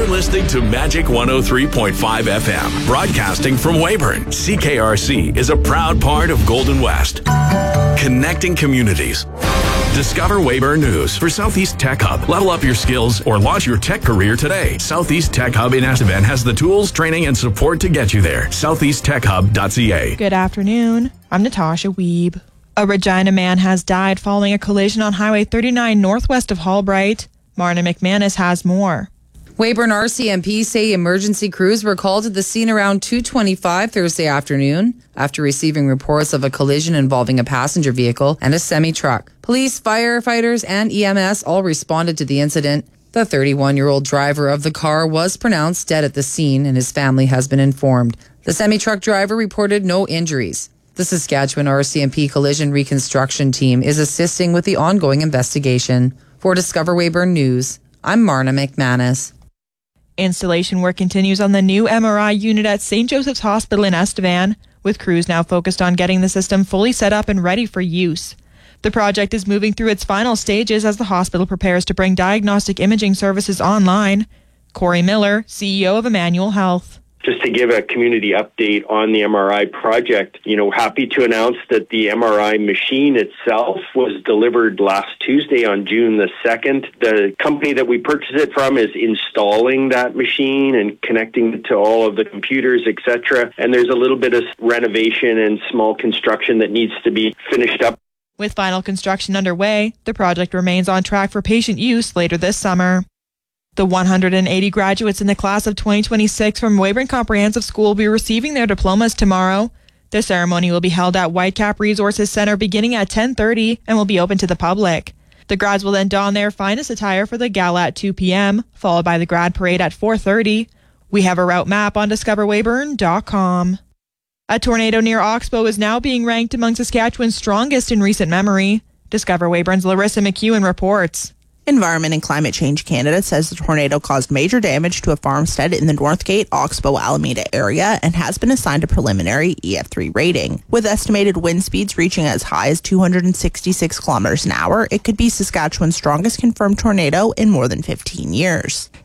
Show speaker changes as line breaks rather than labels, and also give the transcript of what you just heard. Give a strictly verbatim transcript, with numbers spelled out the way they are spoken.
You're listening to Magic one oh three point five F M, broadcasting from Weyburn. C K R C is a proud part of Golden West, connecting communities. Discover Weyburn News for Southeast Tech Hub. Level up your skills or launch your tech career today. Southeast Tech Hub in Estevan has the tools, training, and support to get you there. southeast tech hub dot c a.
Good afternoon. I'm Natasha Wiebe. A Regina man has died following a collision on Highway thirty-nine northwest of Hallbright. Marna McManus has more.
Weyburn R C M P say emergency crews were called to the scene around two twenty-five Thursday afternoon after receiving reports of a collision involving a passenger vehicle and a semi-truck. Police, firefighters, and E M S all responded to the incident. The thirty-one-year-old driver of the car was pronounced dead at the scene, and his family has been informed. The semi-truck driver reported no injuries. The Saskatchewan R C M P Collision Reconstruction Team is assisting with the ongoing investigation. For Discover Weyburn News, I'm Marna McManus.
Installation work continues on the new M R I unit at Saint Joseph's Hospital in Estevan, with crews now focused on getting the system fully set up and ready for use. The project is moving through its final stages as the hospital prepares to bring diagnostic imaging services online. Corey Miller, C E O of Emmanuel Health.
Just to give a community update on the M R I project, you know, happy to announce that the M R I machine itself was delivered last Tuesday on June the second. The company that we purchased it from is installing that machine and connecting it to all of the computers, et cetera. And there's a little bit of renovation and small construction that needs to be finished up.
With final construction underway, the project remains on track for patient use later this summer. The one hundred eighty graduates in the class of twenty twenty-six from Weyburn Comprehensive School will be receiving their diplomas tomorrow. The ceremony will be held at Whitecap Resources Centre beginning at ten thirty and will be open to the public. The grads will then don their finest attire for the gala at two p.m., followed by the grad parade at four thirty. We have a route map on discover weyburn dot com. A tornado near Oxbow is now being ranked among Saskatchewan's strongest in recent memory. Discover Weyburn's Larissa McEwen reports.
Environment and Climate Change Canada says the tornado caused major damage to a farmstead in the Northgate, Oxbow, Alameda area and has been assigned a preliminary E F three rating. With estimated wind speeds reaching as high as two hundred sixty-six kilometers an hour, it could be Saskatchewan's strongest confirmed tornado in more than fifteen years.